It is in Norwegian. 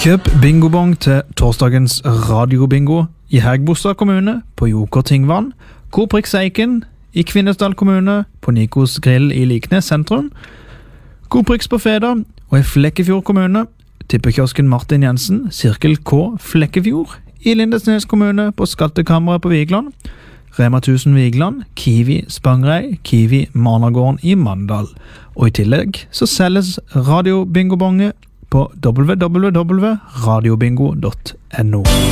Kjøp bingobong til torsdagens radiobingo i Hægebostad kommune på Joker Tingvann, Coop Rix Eiken i Kvinesdal kommune på Nikos Grill i Liknes sentrum, Coop Rix på Feda og i Flekkefjord kommune, tippekiosken Martin Jensen, Sirkel K Flekkefjord i Lindesnes kommune på Skattekammeret på Vigland, Rema 1000 Vigland, Kiwi Spangrei, Kiwi Marnagården i Mandal. Og i tillegg så selges radiobingobonge på www.radiobingo.no.